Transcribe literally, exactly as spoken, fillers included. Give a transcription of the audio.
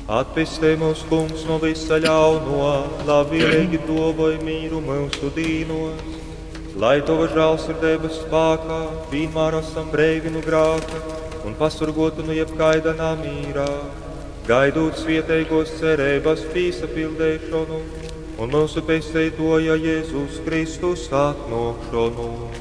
Atpestē mūs, Kungs, no visa ļauno, labvēlīgi dobai mīru mūsu dīnos, lai Tava žēlsirdības spēkā vienmēr esam brīvi no grēka un pasurgotu no jebkaida namīrā, gaidot svētīgos cerības piesapildīšanu un mūsu pestītoja Jēzus Kristus atnākšanu.